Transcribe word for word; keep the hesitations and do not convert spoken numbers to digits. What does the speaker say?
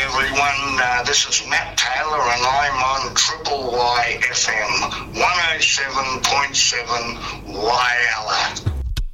everyone. Uh, this is Matt Taylor, and I'm on Triple Y F M, one oh seven point seven Whyalla.